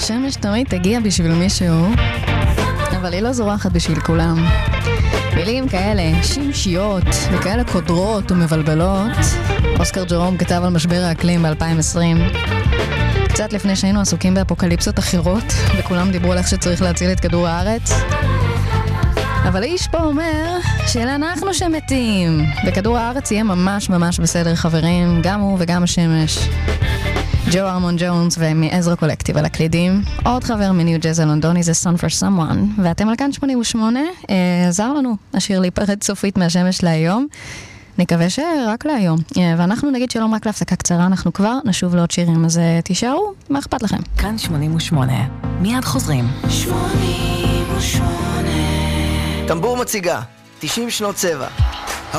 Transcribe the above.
השמש תמיד תגיע בשביל מישהו, אבל היא לא זורחת בשביל כולם. מילים כאלה שמשיות וכאלה קודרות ומבלבלות, אוסקר ג'רום כתב על משבר האקלים ב-2020. קצת לפני שהיינו עסוקים באפוקליפסות אחרות, וכולם דיברו על איך שצריך להציל את כדור הארץ. אבל האיש פה אומר שאלה אנחנו שמתים. וכדור הארץ יהיה ממש ממש בסדר, חברים, גם הוא וגם השמש. ג'ו ארמון ג'ונס ומעזרא קולקטיב על הקלידים. עוד חבר מניו ג'אז הלונדוני זה Sun for Someone. ואתם על כאן 88, עזר לנו השיר להיפרד סופית מהשמש להיום. נקווה שרק להיום. ואנחנו נגיד שלום רק להפסקה קצרה, אנחנו כבר נשוב לעוד שירים, אז תישארו, מה אכפת לכם? כאן 88, מיד חוזרים. 88 טמבור מציגה, 90 שנות צבע.